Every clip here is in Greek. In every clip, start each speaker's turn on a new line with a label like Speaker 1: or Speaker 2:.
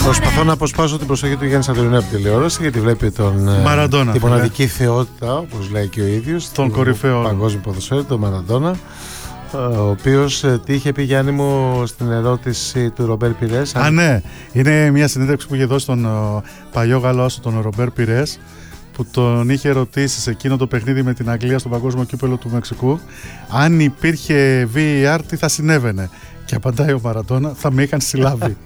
Speaker 1: Προσπαθώ να αποσπάσω την προσοχή του Γιάννη Σαντορινού από τη τηλεόραση, γιατί βλέπει τον
Speaker 2: Μαραντόνα,
Speaker 1: τη μοναδική θεότητα, όπως λέει και ο ίδιος,
Speaker 2: τον κορυφαίο
Speaker 1: παγκόσμιο ποδοσφαίρι, τον Μαραντόνα, ο οποίος τι είχε πει, Γιάννη μου, στην ερώτηση του Ρομπέρ Πιρές?
Speaker 2: Ναι, είναι μια συνέντευξη που είχε δώσει τον παλιό Γαλλό, τον Ρομπέρ Πιρές, που τον είχε ρωτήσει σε εκείνο το παιχνίδι με την Αγγλία στο παγκόσμιο κύπελλο του Μεξικού αν υπήρχε VAR τι θα συνέβαινε. Και απαντάει ο Μαραντόνα, θα με είχαν συλλάβει.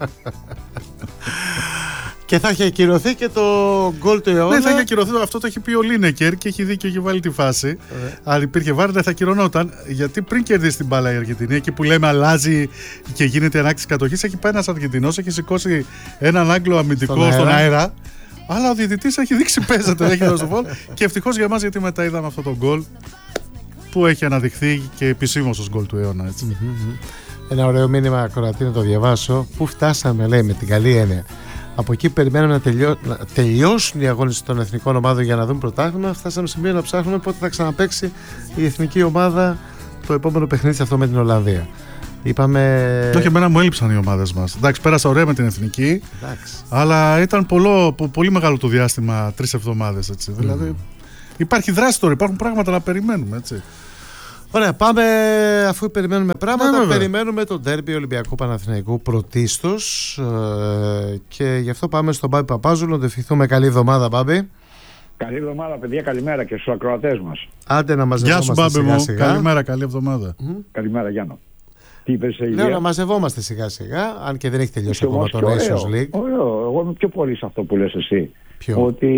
Speaker 1: Και θα είχε ακυρωθεί και το γκολ του αιώνα.
Speaker 2: Ναι, θα είχε ακυρωθεί. Αυτό το έχει πει ο Λίνεκερ και έχει δίκιο, έχει βάλει τη φάση. Αν υπήρχε βάρ, δεν θα ακυρωνόταν. Γιατί πριν κερδίσει την μπάλα η Αργεντινή, εκεί που λέμε αλλάζει και γίνεται ανάκτηση κατοχής, έχει πάει ένας Αργεντινός, έχει σηκώσει έναν Άγγλο αμυντικό στον αέρα. Αλλά ο διαιτητής έχει δείξει παίζεται, έχει δώσει το φόλ. Και ευτυχώς για μας, γιατί μετά είδαμε αυτό το γκολ που έχει αναδειχθεί και επισήμως ως γκολ του αιώνα. Έτσι.
Speaker 1: Ένα ωραίο μήνυμα, ακροατή, να το διαβάσω. Πού φτάσαμε, λέει, με την καλή έννοια. Από εκεί περιμέναμε να τελειώσουν οι αγώνες των εθνικών ομάδων για να δουν πρωτάθλημα. Φτάσαμε σε σημείο να ψάχνουμε πότε θα ξαναπαίξει η εθνική ομάδα το επόμενο παιχνίδι αυτό με την Ολλανδία. Είπαμε.
Speaker 2: Όχι, εμένα μου έλειψαν οι ομάδες μας. Εντάξει, πέρασα ωραία με την εθνική. Αλλά ήταν πολύ μεγάλο το διάστημα, 3 εβδομάδες. Δηλαδή υπάρχει δράση τώρα, υπάρχουν πράγματα να περιμένουμε. Έτσι.
Speaker 1: Ωραία, πάμε, αφού περιμένουμε πράγματα, περιμένουμε τον ντέρμπι Ολυμπιακού Παναθηναϊκού πρωτίστως, και γι' αυτό πάμε στον Μπάμπη Παπάζουλο, να του ευχηθούμε καλή εβδομάδα, Μπάμπη.
Speaker 3: Καλή εβδομάδα, παιδιά, καλημέρα και στους ακροατές μας.
Speaker 1: Άντε να μαζευόμαστε.
Speaker 2: Γεια σου, Μπάμπη μου,
Speaker 1: καλημέρα,
Speaker 2: καλή εβδομάδα.
Speaker 3: Καλημέρα, Γιάννο. Τι είπες,
Speaker 1: Λέω να μαζευόμαστε σιγά σιγά, αν και δεν έχει τελειώσει ακόμα το Nations League.
Speaker 3: Εγώ είμαι πιο πολύ σε αυτό που λες εσύ.
Speaker 1: Ποιο?
Speaker 3: Ότι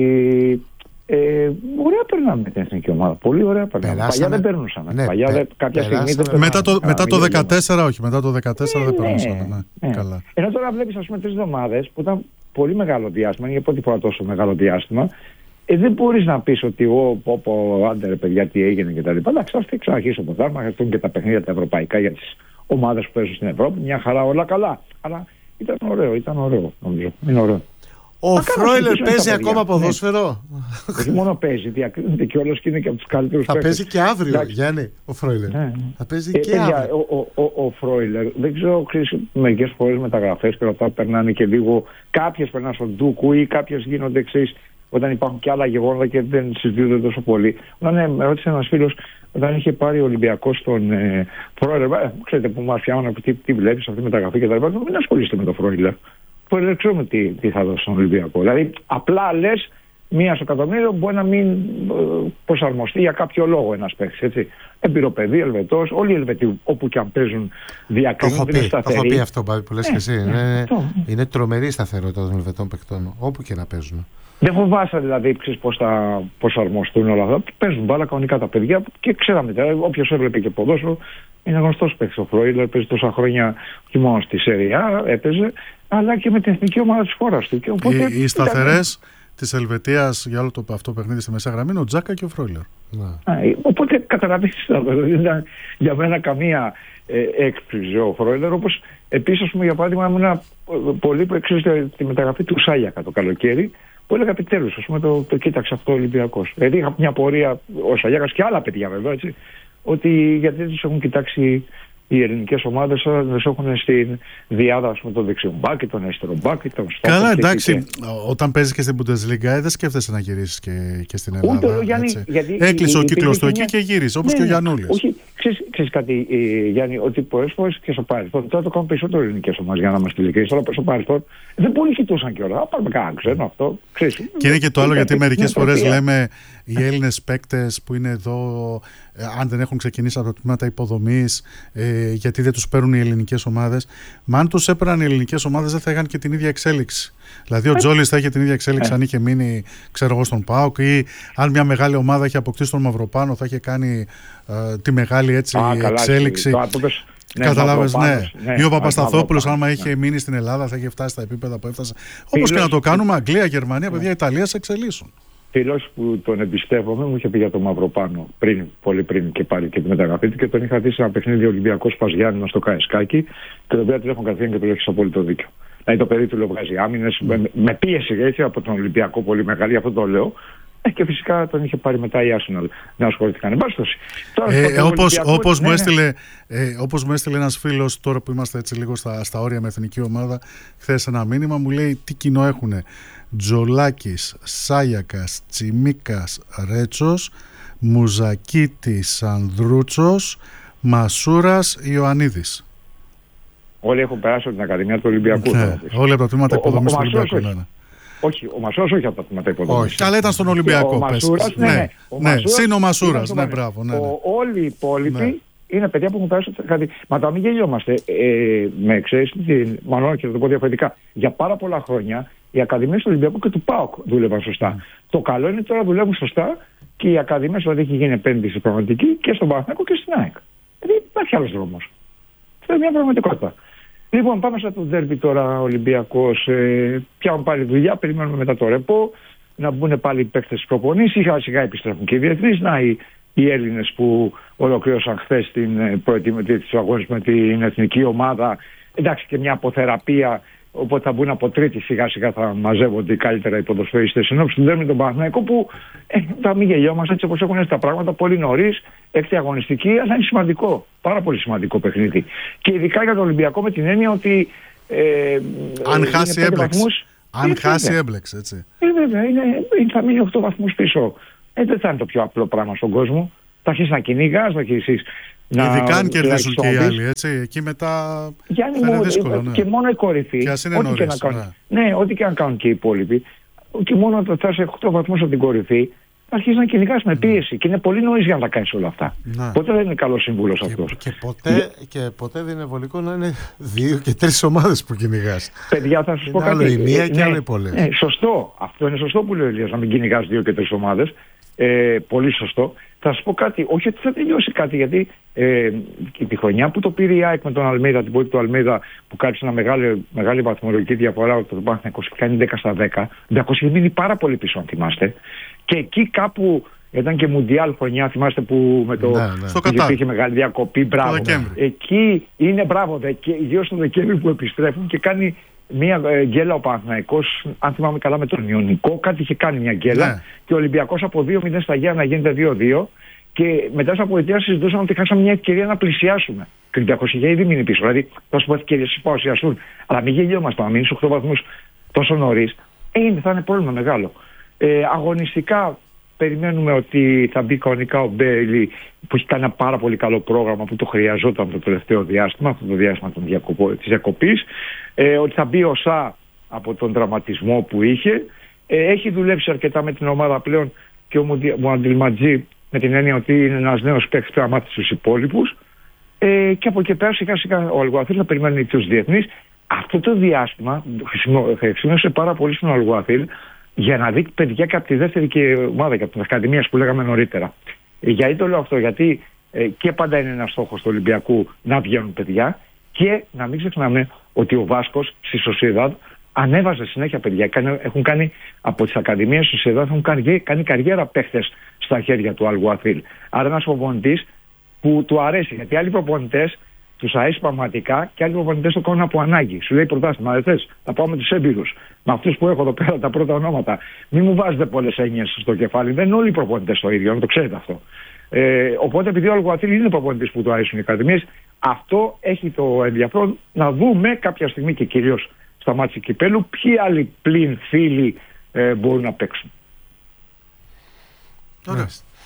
Speaker 3: ωραία περνάμε με την εθνική ομάδα. Πολύ ωραία περνάμε. Παλιά δεν περνούσαμε.
Speaker 1: Ναι,
Speaker 3: Παλιά κάποια στιγμή δεν
Speaker 2: μετά το 14, όχι, μετά το 14 δεν περνούσαμε. Ναι. Καλά.
Speaker 3: Ενώ τώρα βλέπεις, ας πούμε, 3 εβδομάδες που ήταν πολύ μεγάλο διάστημα, είναι για πρώτη φορά τόσο μεγάλο διάστημα. Δεν μπορείς να πεις ότι άντε παιδιά τι έγινε κτλ. Εντάξει, αυτή ξαναρχίσει το πρωτάθλημα, έρθουν και τα παιχνίδια τα ευρωπαϊκά για τις ομάδες που παίζουν στην Ευρώπη. Μια χαρά, όλα καλά. Αλλά ήταν ωραίο, νομίζω. Είναι ωραίο.
Speaker 1: Ο Φρόιλερ παίζει ακόμα ποδόσφαιρο?
Speaker 3: Όχι μόνο παίζει, διακρίνεται κιόλας και είναι και από τους καλύτερους παίκτες.
Speaker 1: Θα παίζει και αύριο, Γιάννη, ο Φρόιλερ. Θα παίζει και αύριο.
Speaker 3: Ο Φρόιλερ, δεν ξέρω, μερικές φορές μεταγραφές και αυτά περνάνε και λίγο. Κάποιες περνάνε στον Ντούκου ή κάποιες γίνονται εξής όταν υπάρχουν και άλλα γεγονότα και δεν συζητούνται τόσο πολύ. Όταν με ρώτησε ένας φίλος, όταν είχε πάρει ο Ολυμπιακός τον Φρόιλερ, ξέρετε που μας πιάνουν τι βλέπεις αυτή τη μεταγραφή κτλ. Μην ασχολείστε με τον Φρόιλερ. Δεν ξέρουμε τι θα δώσει στον Ολυμπιακό. Δηλαδή, απλά λες, μία στο εκατομμύριο μπορεί να μην προσαρμοστεί για κάποιο λόγο ένας παίκτης. Εμπειροπαιδί, Ελβετός, όλοι οι Ελβετοί όπου και αν παίζουν διακρίνονται, είναι σταθεροί.
Speaker 1: Το έχω πει αυτό που λες και εσύ. Είναι τρομερή η σταθερότητα των Ελβετών παικτών, όπου και να παίζουν.
Speaker 3: Δεν φοβάσαι δηλαδή πώς θα προσαρμοστούν όλα αυτά. Παίζουν μπάλα κανονικά τα παιδιά και ξέραμε τώρα. Όποιος έβλεπε και ποδόσφαιρο είναι γνωστός παίκτης. Ο Φρόιλερ παίζει τόσα χρόνια όχι μόνο στη Σεριά, έπαιζε, αλλά και με την εθνική ομάδα της χώρας του. Και οπότε,
Speaker 2: οι σταθερές της Ελβετίας για όλο αυτό το παιχνίδι στη μεσαία γραμμή είναι ο Τζάκα και ο Φρόιλερ.
Speaker 3: Οπότε καταλαβαίνεις, δεν ήταν για μένα καμία έκπληξη ο Φρόιλερ. Όπως επίσης, ας πούμε, για παράδειγμα, ήμουν πολύ που εξήγησε τη μεταγραφή του Σάγιακα το καλοκαίρι. Που έλεγα επιτέλους, ας πούμε, το κοίταξε αυτό ο Ολυμπιακός. Δηλαδή είχα μια πορεία, ο Σαγιάκας και άλλα παιδιά βέβαια, έτσι, ότι γιατί δεν τους έχουν κοιτάξει οι ελληνικές ομάδες, τους έχουν στην διάδα, ας πούμε, τον δεξιόν μπάκι, τον αριστερό μπάκι, τον στόχο.
Speaker 2: Καλά, εντάξει, όταν παίζεις και στην Bundesliga δεν σκέφτεσαι να γυρίσεις και στην Ελλάδα.
Speaker 3: Ούτε, Γιάννη,
Speaker 2: έκλεισε ο κύκλος του εκεί και γύρισε, όπως και ο Γιαννούλης.
Speaker 3: Όχι, ξέρεις κάτι, Γιάννη, ότι πολλές φορές και στο παρελθόν, τώρα το κάνουν περισσότερο ελληνικές ομάδες για να είμαστε ειλικρινείς, αλλά στο παρελθόν δεν πολύ κοιτούσαν και όλα. Πάρουμε κανένα ξένο αυτό.
Speaker 2: Και είναι και το άλλο, γιατί μερικές φορές λέμε οι Έλληνες παίκτες που είναι εδώ, αν δεν έχουν ξεκινήσει από τα τμήματα υποδομής, γιατί δεν τους παίρνουν οι ελληνικές ομάδες. Μα αν τους έπαιρναν οι ελληνικές ομάδες δεν θα είχαν και την ίδια εξέλιξη. Δηλαδή ο Τζόλις θα είχε την ίδια εξέλιξη αν είχε μείνει, ξέρω εγώ, στον ΠΑΟΚ, ή αν μια μεγάλη ομάδα είχε αποκτήσει τον Μαυροπάνο θα είχε κάνει τη μεγάλη έτσι εξέλιξη. Καταλάβες, ναι. Ή ο Παπασταθόπουλος, άμα είχε μείνει στην Ελλάδα, θα είχε φτάσει στα επίπεδα που έφτασε. Όπως και να το κάνουμε, Αγγλία, Γερμανία, παιδιά, Ιταλία σε εξελίσσουν.
Speaker 3: Φίλος που τον εμπιστεύομαι μου είχε πει για τον Μαυροπάνο πολύ πριν και πάλι και τη μεταγραφή του, και τον είχα δει σε ένα παιχνίδι Ολυμπιακός Παζιάννηνα στο Καϊσκάκι και τον πήρα τηλέφωνο κατευθείαν και του λέω: έχεις απόλυτο δίκιο. Δηλαδή το παιδί του λέω βγάζει άμυνες με πίεση έτσι από τον Ολυμπιακό πολύ μεγάλη, αυτό το λέω. Και φυσικά τον είχε πάρει μετά η Arsenal να ασχοληθήκαν.
Speaker 2: Όπως μου έστειλε ένας φίλος, τώρα που είμαστε έτσι λίγο στα όρια με εθνική ομάδα, χθες ένα μήνυμα, μου λέει τι κοινό έχουνε Τζολάκης, Σάγιακας, Τσιμίκας, Ρέτσος, Μουζακίτης, Ανδρούτσος, Μασούρας, Ιωαννίδης.
Speaker 3: Όλοι έχουν περάσει από την Ακαδημία του Ολυμπιακού.
Speaker 2: Όλοι από τα τμήματα υποδομής του Ολυμπιακού.
Speaker 3: Όχι, ο Μασούρας όχι από τα τμήματα υποδομής.
Speaker 2: Όχι, αλλά ήταν στον Ολυμπιακό.
Speaker 3: Ο Μασούρας, ναι.
Speaker 2: Συν ο Μασούρας, ναι, μπράβο.
Speaker 3: Όλοι οι υπόλοιποι είναι παιδιά που έχουν περάσει από κάτι. Μα τώρα μην γελιόμαστε. Ξέρεις, μάλλον και θα το πω διαφορετικά. Για πάρα πολλά χρόνια οι Ακαδημίες του Ολυμπιακού και του ΠΑΟΚ δούλευαν σωστά. Το καλό είναι τώρα δουλεύουν σωστά και οι Ακαδημίες, δηλαδή έχει γίνει επένδυση πραγματική και στον Παναθηναϊκό και στην ΑΕΚ. Δηλαδή υπάρχει άλλος δρόμος. Αυτό είναι μια πραγματικότητα. Λοιπόν, πάμε στο ντέρμπι τώρα Ολυμπιακός. Πιάνουν πάλι δουλειά, περιμένουμε μετά το ρεπό να μπουν πάλι οι παίκτες της προπονής. Σιγά σιγά επιστρέφουν και οι διεθνείς. Να οι Έλληνες που ολοκλήρωσαν χθες τις αγώνες με την εθνική ομάδα. Εντάξει, και μια αποθεραπεία. Οπότε θα μπουν από Τρίτη, σιγά σιγά θα μαζεύονται οι καλύτερα οι ποδοσφαιριστές. Ενώ του δέρνει τον Παναθηναϊκό που θα μην γελιόμαστε έτσι όπως έχουν έρθει τα πράγματα πολύ νωρίς, έκτη αγωνιστική, αλλά είναι σημαντικό. Πάρα πολύ σημαντικό παιχνίδι. Και ειδικά για τον Ολυμπιακό με την έννοια ότι.
Speaker 2: Αν χάσει, έμπλεξε. Αν χάσει, έμπλεξε, έτσι.
Speaker 3: Βέβαια, θα μείνει 8 βαθμούς πίσω. Δεν θα είναι το πιο απλό πράγμα στον κόσμο. Θα αρχίσει να κυνηγάς, θα αρχίσει.
Speaker 2: Ειδικά αν κερδίσουν και οι άλλοι, έτσι. Εκεί μετά θα είναι δύσκολο.
Speaker 3: Και μόνο η κορυφή.
Speaker 2: Και ας είναι νωρίς,
Speaker 3: ό,τι και να κάνουν και οι υπόλοιποι. Και μόνο όταν φτάσει 8 βαθμούς από την κορυφή, θα αρχίσει να κυνηγάς με πίεση. Και είναι πολύ νωρίς για να τα κάνεις όλα αυτά. Ποτέ δεν είναι καλός σύμβουλος αυτός.
Speaker 1: Και ποτέ δεν είναι βολικό να είναι 2 και 3 ομάδες που κυνηγάς.
Speaker 3: Παιδιά, θα σας πω κάτι.
Speaker 1: Άλλο η μία και άλλο οι πολλές.
Speaker 3: Σωστό. Αυτό είναι σωστό που λέει ο Ηλίας, να μην κυνηγάς 2 και 3 ομάδες. Πολύ σωστό. Θα σας πω κάτι, όχι ότι θα τελειώσει κάτι, γιατί τη χρονιά που το πήρε η ΑΕΚ με τον Αλμέιδα, την πόλη του Αλμέιδα, που κάλυψε ένα μεγάλη βαθμολογική διαφορά, το Παναθηναϊκός κάνει 10 στα 10, ο είχε μείνει πάρα πολύ πίσω, αν θυμάστε. Και εκεί κάπου ήταν και Μουντιάλ χρονιά, θυμάστε που με το είχε μεγάλη διακοπή. Μπράβο. Εκεί είναι μπράβο, ιδίως τον Δεκέμβρη που επιστρέφουν και κάνει μια γκέλα ο Παναθηναϊκός, αν θυμάμαι καλά, με τον Ιωνικό, κάτι είχε κάνει μια γκέλα και ο Ολυμπιακός από 2-0 στα Γιάννα γίνεται 2-2 και μετά στα πολιτεία συζητούσαν ότι χάσαμε μια ευκαιρία να πλησιάσουμε. Και ο Ολυμπιακός είχε ήδη μείνει πίσω. Δηλαδή, θα σου πω ευκαιρίες που παρουσιαστούν, αλλά μην γελιόμαστε, να μείνει 8 βαθμούς τόσο νωρίς, θα είναι πρόβλημα μεγάλο. Αγωνιστικά περιμένουμε ότι θα μπει κανονικά ο Μπέιλι, που έχει κάνει ένα πάρα πολύ καλό πρόγραμμα που το χρειαζόταν το τελευταίο διάστημα, αυτό το διάστημα της διακοπής. Ότι θα μπει ο Σα από τον τραυματισμό που είχε. Έχει δουλέψει αρκετά με την ομάδα πλέον και ο Μουαντιλματζή, με την έννοια ότι είναι ένας νέος παίκτης που θα μάθει στους υπόλοιπους. Και από εκεί πέρα σιγά σιγά ο Αλγουαθίλ θα περιμένει τους διεθνείς. Αυτό το διάστημα χρησιμεύσε πάρα πολύ στον Αλγουαθίλ για να δει παιδιά και από τη δεύτερη και ομάδα και από την Ακαδημία που λέγαμε νωρίτερα. Γιατί το λέω αυτό, γιατί και πάντα είναι ένας στόχος του Ολυμπιακού να βγαίνουν παιδιά και να μην ξεχνάμε ότι ο Βάσκος στη Σοσιεδάδ ανέβαζε συνέχεια παιδιά. Έχουν κάνει από τις Ακαδημίες στη Σοσιεδάδ, έχουν κάνει καριέρα παίχτες στα χέρια του Αλγουαθίλ. Άρα ένας προπονητής που του αρέσει, γιατί άλλοι προπονητές τους αρέσει πραγματικά και άλλοι προπονητές το κάνουν από ανάγκη. Σου λέει προτάσεις, δεν θες, θα πάω με τους έμπειρους, με αυτούς που έχω εδώ πέρα τα πρώτα ονόματα. Μην μου βάζετε πολλές έννοιες στο κεφάλι, δεν είναι όλοι οι προπονητές το ίδιο, να το ξέρετε αυτό. Οπότε επειδή ο Αλγουαθίλ είναι προπονητής που του αρέσουν οι Ακαδημίες, αυτό έχει το ενδιαφέρον να δούμε κάποια στιγμή και κυρίως στα μάτια κυπέλου ποιοι άλλοι πλην φίλοι μπορούν να παίξουν.
Speaker 1: Ωραία.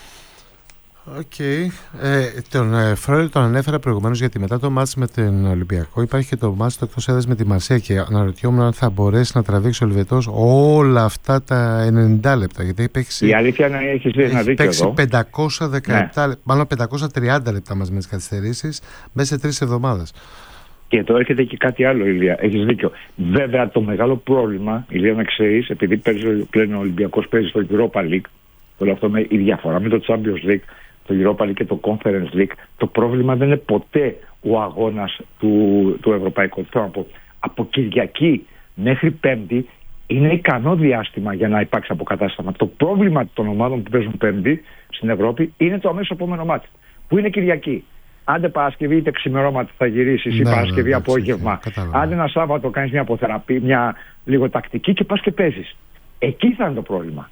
Speaker 1: Τον Φρόιλ τον ανέφερα προηγουμένως, γιατί μετά το μάτς με τον Ολυμπιακό υπάρχει και το μάτς το εκτός έδρας με τη Μαρσία και αναρωτιόμουν αν θα μπορέσει να τραβήξει ο Λιβετός όλα αυτά τα 90 λεπτά, γιατί έχει παίξει,
Speaker 3: η αλήθεια είναι έχει
Speaker 1: παίξει 517 μάλλον 530 λεπτά μαζί με τις καθυστερήσεις μέσα σε 3 εβδομάδες.
Speaker 3: Και τώρα έρχεται και κάτι άλλο, Ηλία. Έχεις δίκιο. Βέβαια, το μεγάλο πρόβλημα, Ηλία, να ξέρεις, επειδή πλέον ο Ολυμπιακός παίζει στο Europa League, όλο αυτό με η διαφορά με το Champions League, το Europa League και το Conference League, το πρόβλημα δεν είναι ποτέ ο αγώνας του Ευρωπαϊκού. Από Κυριακή μέχρι Πέμπτη είναι ικανό διάστημα για να υπάρξει αποκατάσταμα. Το πρόβλημα των ομάδων που παίζουν Πέμπτη στην Ευρώπη είναι το αμέσως επόμενο μάτι, που είναι Κυριακή. Άντε Παρασκευή είτε ξημερώματα θα γυρίσεις ή Παρασκευή απόγευμα. Άντε ένα Σάββατο κάνεις μια αποθεραπεία, μια λίγο τακτική και πας και παίζεις. Εκεί θα είναι το πρόβλημα.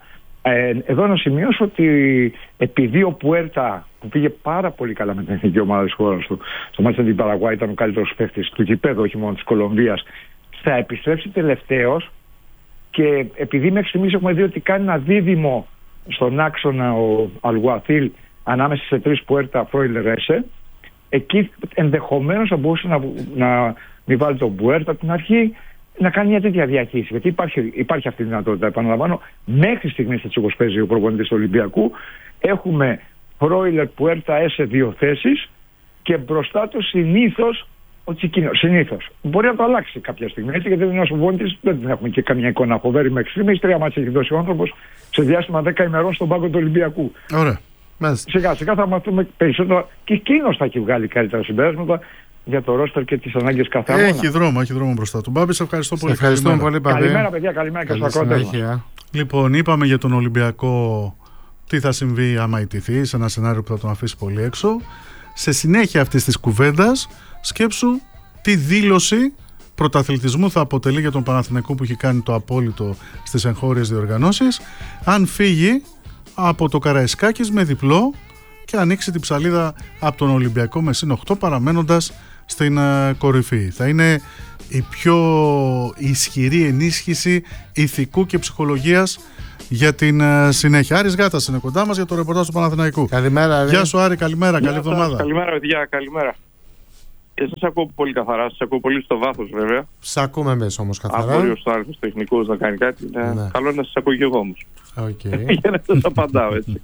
Speaker 3: Εδώ να σημειώσω ότι επειδή ο Πουέρτα, που πήγε πάρα πολύ καλά με την εθνική ομάδα της χώρας του, στο μάτι με την Παραγουάη ήταν ο καλύτερος παίκτης του γηπέδου, όχι μόνο της Κολομβίας, θα επιστρέψει τελευταίος, και επειδή μέχρι στιγμής έχουμε δει ότι κάνει ένα δίδυμο στον άξονα ο Αλγουαθίλ ανάμεσα σε τρεις Πουέρτα, Φρόιλερ, Ρέσε, εκεί ενδεχομένως θα μπορούσε να μην βάλει τον Πουέρτα από την αρχή, να κάνει μια τέτοια διαχείριση. Γιατί υπάρχει αυτή η δυνατότητα. Επαναλαμβάνω, μέχρι στιγμής, έτσι όπως παίζει ο προπονητής του Ολυμπιακού, έχουμε Φρόιλερ, Πουέρτα, Έσε δύο θέσεις και μπροστά του συνήθως ο Τσικίνιο. Συνήθως. Μπορεί να το αλλάξει κάποια στιγμή, έτσι, γιατί δεν είναι ο προπονητής, δεν έχουμε και καμιά εικόνα φοβερή μέχρι στιγμής. 3 μάτς έχει δώσει ο άνθρωπος σε διάστημα 10 ημερών στον πάγκο του Ολυμπιακού.
Speaker 2: Ωραία.
Speaker 3: Σιγά σιγά θα μαθούμε περισσότερο και εκείνος θα έχει βγάλει καλύτερα συμπεράσματα για το ρόστερ και τις ανάγκες κάθε αγώνα.
Speaker 2: Έχει δρόμο μπροστά του. Μπάμπη, σε ευχαριστώ πολύ.
Speaker 1: Ευχαριστώ πολύ, Μπάμπη.
Speaker 3: Καλημέρα, παιδιά, καλημέρα και στο ακροτήριο.
Speaker 2: Λοιπόν, είπαμε για τον Ολυμπιακό τι θα συμβεί άμα ιτηθεί, σε ένα σενάριο που θα τον αφήσει πολύ έξω. Σε συνέχεια αυτής της κουβέντας, σκέψου τι δήλωση πρωταθλητισμού θα αποτελεί για τον Παναθηναϊκό που έχει κάνει το απόλυτο στις εγχώριες διοργανώσεις, αν φύγει από το Καραϊσκάκης με διπλό και ανοίξει την ψαλίδα από τον Ολυμπιακό με συν 8, παραμένοντας στην κορυφή. Θα είναι η πιο ισχυρή ενίσχυση ηθικού και ψυχολογίας για την συνέχεια. Άρης Γάτας είναι κοντά μας για το ρεπορτάζ του Παναθηναϊκού.
Speaker 1: Καλημέρα.
Speaker 2: Γεια σου Άρη, καλημέρα, καλή εβδομάδα.
Speaker 4: Καλημέρα παιδιά, καλημέρα. Και σας ακούω πολύ καθαρά, σας ακούω πολύ στο βάθος βέβαια.
Speaker 1: Σας ακούμε εμείς όμως καθαρά.
Speaker 4: Απόρριος στο άρχος τεχνικός να κάνει κάτι. Καλό είναι να σας ακούω και εγώ όμως. Για να σας απαντάω έτσι.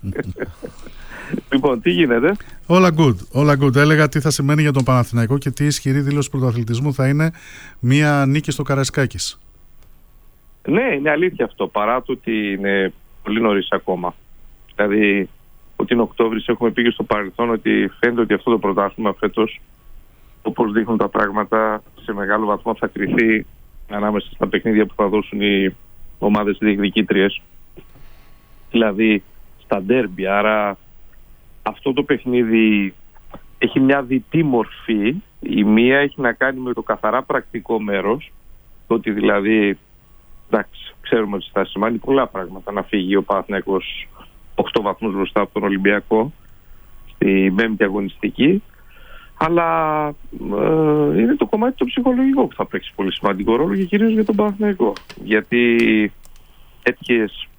Speaker 4: Λοιπόν, τι γίνεται?
Speaker 2: Όλα good. Έλεγα τι θα σημαίνει για τον Παναθηναϊκό και τι ισχυρή δήλωση πρωταθλητισμού θα είναι μια νίκη στο Καραϊσκάκης.
Speaker 4: Ναι, είναι αλήθεια αυτό, παρά το ότι είναι πολύ νωρίς ακόμα. Δηλαδή, ότι είναι Οκτώβρης, έχουμε πει και στο παρελθόν ότι φαίνεται ότι αυτό το πρωτάθλημα φέτος, όπως δείχνουν τα πράγματα, σε μεγάλο βαθμό θα κριθεί ανάμεσα στα παιχνίδια που θα δώσουν οι ομάδες διεκδικήτριες, δηλαδή στα ντέρμπι. Άρα αυτό το παιχνίδι έχει μια διτή μορφή. Η μία έχει να κάνει με το καθαρά πρακτικό μέρος, το ότι δηλαδή, εντάξει, ξέρουμε ότι θα σημαίνει πολλά πράγματα να φύγει ο Παναθηναϊκός 8 βαθμούς μπροστά από τον Ολυμπιακό στη 5η αγωνιστική, αλλά είναι το κομμάτι το ψυχολογικό που θα παίξει πολύ σημαντικό ρόλο και κυρίως για τον Παναθηναϊκό, γιατί τέτοιες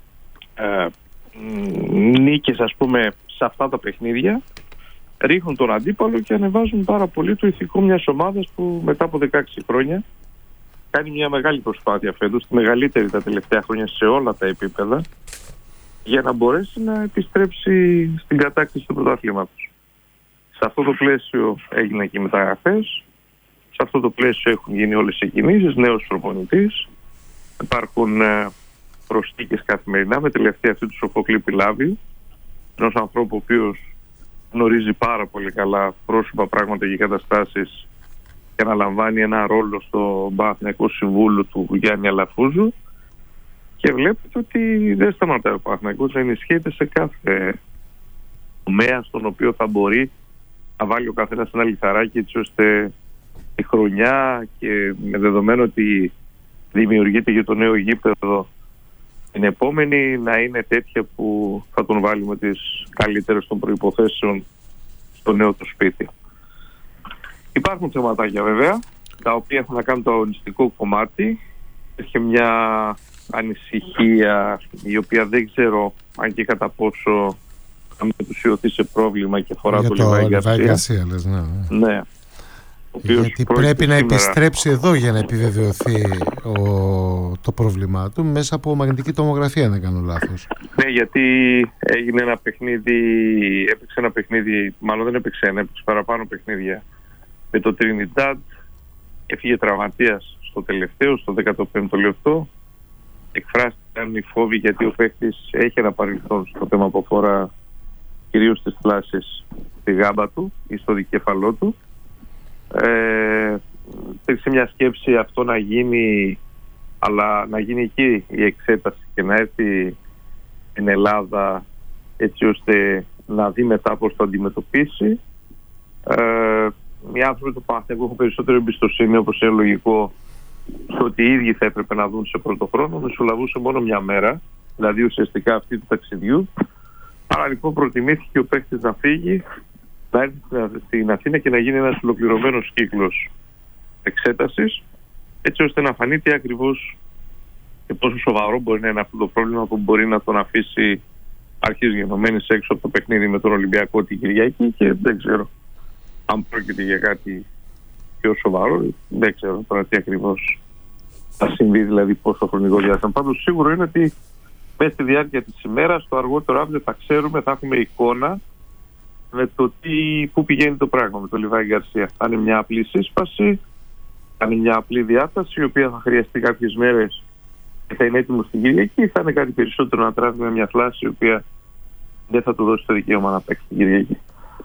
Speaker 4: νίκες, ας πούμε, σε αυτά τα παιχνίδια ρίχνουν τον αντίπαλο και ανεβάζουν πάρα πολύ το ηθικό μιας ομάδας που μετά από 16 χρόνια κάνει μια μεγάλη προσπάθεια φέτος, τη μεγαλύτερη τα τελευταία χρόνια σε όλα τα επίπεδα, για να μπορέσει να επιστρέψει στην κατάκτηση του πρωταθλήματος. Σε αυτό το πλαίσιο έγιναν και οι μεταγραφές, σε αυτό το πλαίσιο έχουν γίνει όλες οι κινήσεις, νέος προπονητής, υπάρχουν προσθήκες καθημερινά, με τελευταία αυτή του Σοφόκλη Πιλάβη, ενός ανθρώπου ο οποίος γνωρίζει πάρα πολύ καλά πρόσωπα, πράγματα και καταστάσεις και αναλαμβάνει ένα ρόλο στο Παναθηναϊκό Συμβούλιο του Γιάννη Αλαφούζου, και βλέπετε ότι δεν σταματάει ο Παναθηναϊκός να ενισχύεται σε κάθε τομέα στον οποίο θα μπορεί να βάλει ο καθένας ένα λιθαράκι, έτσι ώστε η χρονιά, και με δεδομένο ότι δημιουργείται για το νέο γήπεδο την επόμενη, να είναι τέτοια που θα τον βάλει με τις καλύτερες των προϋποθέσεων στο νέο του σπίτι. Υπάρχουν θεματάκια βέβαια, τα οποία έχουν να κάνουν το αγωνιστικό κομμάτι. Έχει μια ανησυχία η οποία δεν ξέρω αν και κατά πόσο θα μετουσιωθεί σε πρόβλημα και αφορά το Λιβάη Γκαρσία. Ναι.
Speaker 1: Γιατί πρέπει να επιστρέψει εδώ για να επιβεβαιωθεί το πρόβλημά του μέσα από μαγνητική τομογραφία, αν δεν κάνω λάθος.
Speaker 4: Ναι, γιατί έγινε ένα παιχνίδι, έπαιξε ένα παιχνίδι, μάλλον δεν έπαιξε παραπάνω παιχνίδια με το Τρινιντάντ, έφυγε τραυματίας στο τελευταίο, στο 15ο λεπτό. Εκφράστηκαν οι φόβοι γιατί ο παίκτης έχει ένα παρελθόν στο θέμα που αφορά κυρίως τις θλάσσες στη γάμπα του ή στο δικέφαλό του. Υπήρξε μια σκέψη αυτό να γίνει, αλλά να γίνει εκεί η εξέταση και να έρθει στην Ελλάδα, έτσι ώστε να δει μετά πώς το αντιμετωπίσει. Οι άνθρωποι του Παναθηναϊκού έχουν περισσότερο εμπιστοσύνη, όπως είναι λογικό, στο ότι οι ίδιοι θα έπρεπε να δουν σε πρώτο χρόνο. Μεσολαβούσε μόνο μια μέρα δηλαδή ουσιαστικά αυτή του ταξιδιού. Άρα λοιπόν προτιμήθηκε ο παίκτης να φύγει, να έρθει στην Αθήνα και να γίνει ένας ολοκληρωμένος κύκλος εξέτασης, έτσι ώστε να φανεί τι ακριβώς και πόσο σοβαρό μπορεί να είναι αυτό το πρόβλημα που μπορεί να τον αφήσει αρχής γενομένης έξω από το παιχνίδι με τον Ολυμπιακό την Κυριακή, και δεν ξέρω αν πρόκειται για κάτι πιο σοβαρό, δεν ξέρω τώρα τι ακριβώς θα συμβεί, δηλαδή πόσο χρονικό διάστημα. Πάντως σίγουρο είναι ότι μέσα στη διάρκεια της ημέρας, το αργότερο αύριο θα ξέρουμε, θα έχουμε εικόνα με το πού πηγαίνει το πράγμα με τον Λιβάη Γκαρσία. Θα είναι μια απλή σύσπαση, θα είναι μια απλή διάταση, η οποία θα χρειαστεί κάποιες μέρες και θα είναι έτοιμο στην Κυριακή, ή θα είναι κάτι περισσότερο να τράβει με μια θλάση η οποία δεν θα του δώσει το δικαίωμα να παίξει την Κυριακή.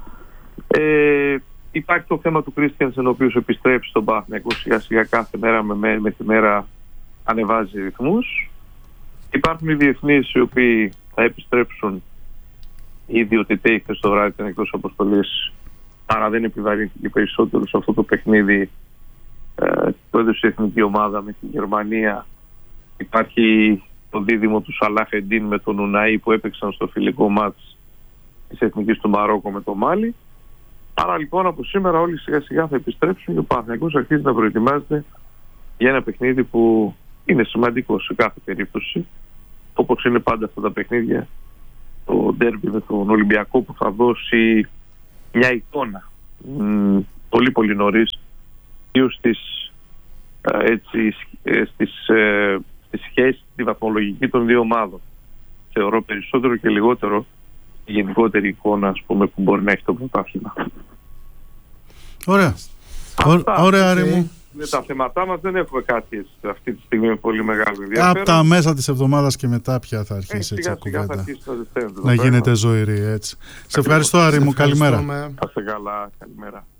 Speaker 4: Υπάρχει το θέμα του Κρίστιανσεν, ο οποίος επιστρέφει στον Παναθηναϊκό σιγά σιγά, κάθε μέρα με τη μέρα ανεβάζει ρυθμούς. Υπάρχουν οι διεθνείς οι οποίοι θα επιστρέψουν. Ήδη ο Τετέι χθες το βράδυ ήταν εκτός αποστολής, άρα δεν επιβαρύνθηκε περισσότερο σε αυτό το παιχνίδι που έδωσε η εθνική ομάδα με τη Γερμανία. Υπάρχει το δίδυμο του Σαλάχ Εντίν με τον Ουναή που έπαιξαν στο φιλικό μάτς της εθνικής του Μαρόκο με το Μάλι. Άρα λοιπόν από σήμερα όλοι σιγά σιγά θα επιστρέψουν και ο Παναθηναϊκός αρχίζει να προετοιμάζεται για ένα παιχνίδι που είναι σημαντικό σε κάθε περίπτωση, όπως είναι πάντα αυτά τα παιχνίδια, το ντέρμπι με τον Ολυμπιακό, που θα δώσει μια εικόνα πολύ πολύ νωρίς στις σχέση, τη βαθμολογική των δύο ομάδων. Θεωρώ περισσότερο και λιγότερο η γενικότερη εικόνα, ας πούμε, που μπορεί να έχει το πρωτάθλημα.
Speaker 2: Ωραία. Ωραία, Άρη μου.
Speaker 4: Με τα θέματά μας δεν έχουμε κάτι αυτή τη στιγμή με πολύ μεγάλο ενδιαφέρον.
Speaker 2: Από τα μέσα της εβδομάδας και μετά πια θα αρχίσει έτσι η κουβέντα να γίνεται ζωηρή, έτσι. Σε ευχαριστώ, Άρη μου. Καλημέρα.
Speaker 4: Να είστε καλά. Καλημέρα.